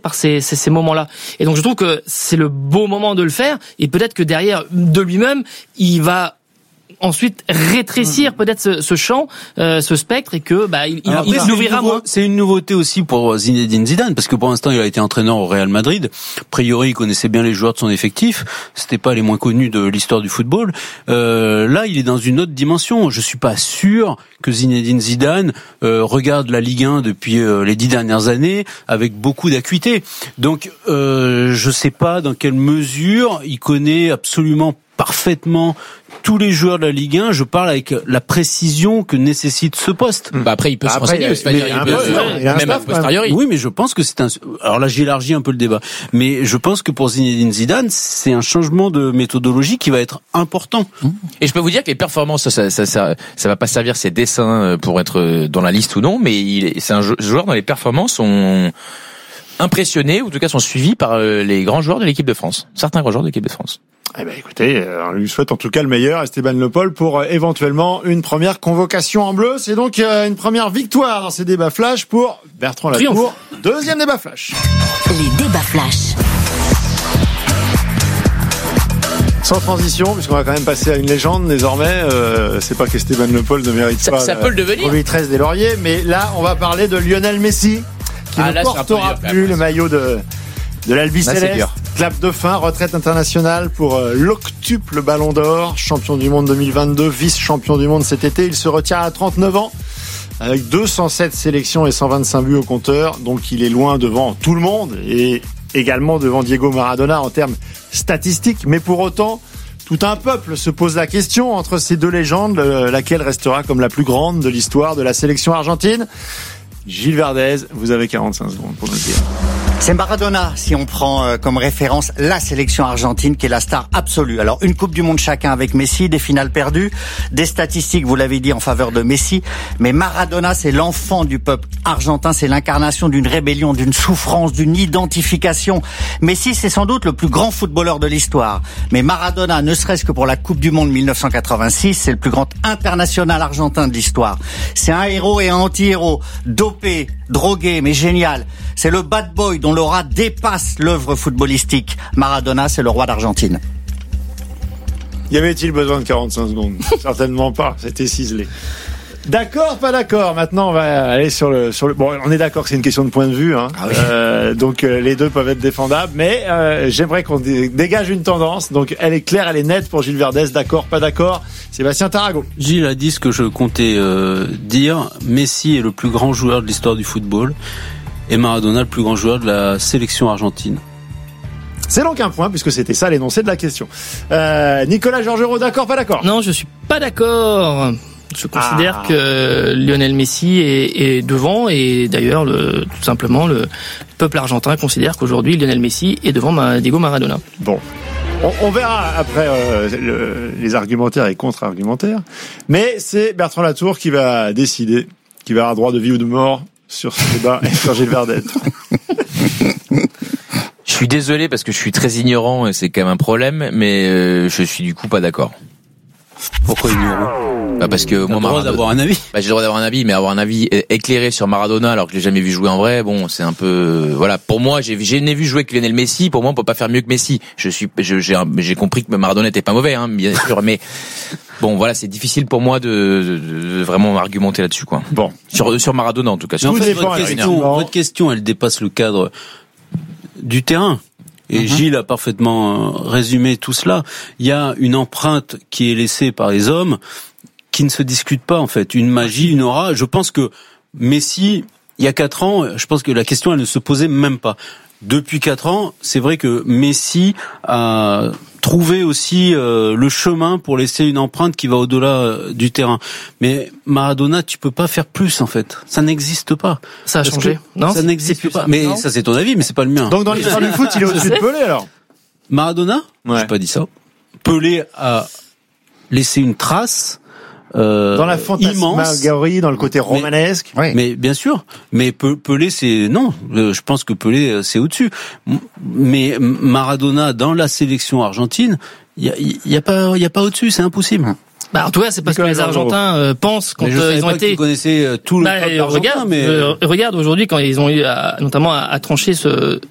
par ces moments-là. Et donc je trouve que c'est le beau moment de le faire, et peut-être que derrière de lui-même, il va ensuite rétrécir peut-être ce champ, ce spectre, et que il l'ouvrira moins. C'est une nouveauté aussi pour Zinedine Zidane, parce que pour l'instant il a été entraîneur au Real Madrid. A priori il connaissait bien les joueurs de son effectif, c'était pas les moins connus de l'histoire du football. Là il est dans une autre dimension. Je suis pas sûr que Zinedine Zidane regarde la Ligue 1 depuis les 10 dernières années avec beaucoup d'acuité. Donc je sais pas dans quelle mesure il connaît absolument parfaitement tous les joueurs de la Ligue 1. Je parle avec la précision que nécessite ce poste. Après, il peut se renseigner. Même a posteriori. Oui, mais je pense que c'est alors là, j'élargis un peu le débat. Mais je pense que pour Zinedine Zidane, c'est un changement de méthodologie qui va être important. Et je peux vous dire que les performances, ça va pas servir ses dessins pour être dans la liste ou non, mais c'est un joueur dont les performances sont impressionnés, ou en tout cas sont suivis par les grands joueurs de l'équipe de France. Certains grands joueurs de l'équipe de France. Eh ben, écoutez, on lui souhaite en tout cas le meilleur, Esteban Le Pol, pour éventuellement une première convocation en bleu. C'est donc une première victoire dans ces débats flash pour Bertrand Latour. Deuxième débat flash. Les débats flash. Sans transition, puisqu'on va quand même passer à une légende désormais. C'est pas qu'Esteban Le Pol ne mérite pas ça peut le devenir. 13 des lauriers, mais là, on va parler de Lionel Messi, qui ne portera plus le maillot de l'Albi Céleste. Clap de fin, retraite internationale pour l'octuple Ballon d'Or, champion du monde 2022, vice-champion du monde cet été. Il se retire à 39 ans avec 207 sélections et 125 buts au compteur. Donc il est loin devant tout le monde et également devant Diego Maradona en termes statistiques. Mais pour autant, tout un peuple se pose la question entre ces deux légendes, laquelle restera comme la plus grande de l'histoire de la sélection argentine. Gilles Verdez, vous avez 45 secondes pour nous le dire. C'est Maradona, si on prend comme référence la sélection argentine qui est la star absolue. Alors, une Coupe du Monde chacun avec Messi, des finales perdues, des statistiques, vous l'avez dit, en faveur de Messi. Mais Maradona, c'est l'enfant du peuple argentin, c'est l'incarnation d'une rébellion, d'une souffrance, d'une identification. Messi, c'est sans doute le plus grand footballeur de l'histoire. Mais Maradona, ne serait-ce que pour la Coupe du Monde 1986, c'est le plus grand international argentin de l'histoire. C'est un héros et un anti-héros, dopé, drogué, mais génial. C'est le bad boy dont l'aura dépasse l'œuvre footballistique. Maradona, c'est le roi d'Argentine. Y avait-il besoin de 45 secondes? Certainement pas, c'était ciselé. D'accord, pas d'accord. Maintenant, on va aller sur le. Bon, on est d'accord que c'est une question de point de vue, hein. Ah oui. Donc les deux peuvent être défendables, mais j'aimerais qu'on dégage une tendance. Donc elle est claire, elle est nette pour Gilles Verdez. D'accord, pas d'accord. Sébastien Tarago. Gilles a dit ce que je comptais dire. Messi est le plus grand joueur de l'histoire du football et Maradona le plus grand joueur de la sélection argentine. C'est donc un point, puisque c'était ça l'énoncé de la question. Nicolas Georgerot, d'accord, pas d'accord? Non, je suis pas d'accord. Je considère que Lionel Messi est devant, et d'ailleurs, tout simplement, le peuple argentin considère qu'aujourd'hui, Lionel Messi est devant Diego Maradona. Bon. On verra après les argumentaires et contre-argumentaires. Mais c'est Bertrand Latour qui va décider, qui va avoir droit de vie ou de mort sur ce débat et sur Gilles Verdez. Je suis désolé parce que je suis très ignorant et c'est quand même un problème, mais je suis du coup pas d'accord. Pourquoi ignorant? Parce que moi, j'ai le droit d'avoir un avis. J'ai le droit d'avoir un avis, mais avoir un avis éclairé sur Maradona alors que je l'ai jamais vu jouer en vrai, bon, c'est un peu, voilà. Pour moi, j'ai vu jouer que Lionel Messi. Pour moi, on peut pas faire mieux que Messi. J'ai compris que Maradona n'était pas mauvais, hein, bien sûr, mais bon, voilà, c'est difficile pour moi de vraiment argumenter là-dessus, quoi. Bon, sur Maradona en tout cas. En fait, votre question, elle dépasse le cadre du terrain. Et Gilles a parfaitement résumé tout cela. Il y a une empreinte qui est laissée par les hommes qui ne se discute pas, en fait. Une magie, une aura. Je pense que Messi, il y a 4 ans, je pense que la question, elle ne se posait même pas. Depuis 4 ans, c'est vrai que Messi a trouvé aussi le chemin pour laisser une empreinte qui va au-delà du terrain. Mais Maradona, tu peux pas faire plus, en fait. Ça n'existe pas. Ça a changé. Non, ça n'existe pas. Mais non, ça c'est ton avis, mais c'est pas le mien. Donc dans l'histoire du foot, il est au-dessus de Pelé, alors? Maradona? Ouais. J'ai pas dit ça. Pelé a laissé une trace dans la fantasmagorie, dans le côté romanesque. Mais bien sûr. Mais Pelé, c'est non. Je pense que Pelé, c'est au-dessus. Mais Maradona dans la sélection argentine, il y a pas au-dessus. C'est impossible. En tout cas, c'est parce que les Argentins pensent quand ils ont été. Vous connaissez tout le peuple argentin, regarde aujourd'hui quand ils ont eu notamment à trancher